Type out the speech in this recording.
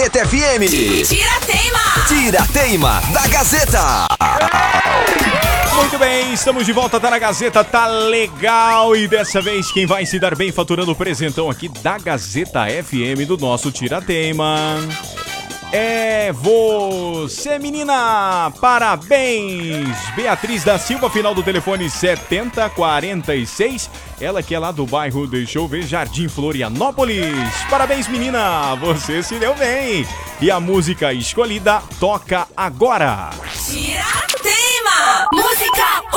Gazeta FM. Tirateima da Gazeta. Muito bem, estamos de volta, tá na Gazeta, tá legal. E dessa vez quem vai se dar bem faturando o presentão aqui da Gazeta FM do nosso Tirateima é você, menina! Parabéns! Beatriz da Silva, final do telefone 7046. Ela que é lá do bairro, deixa eu ver, Jardim Florianópolis. Parabéns, menina! Você se deu bem! E a música escolhida toca agora.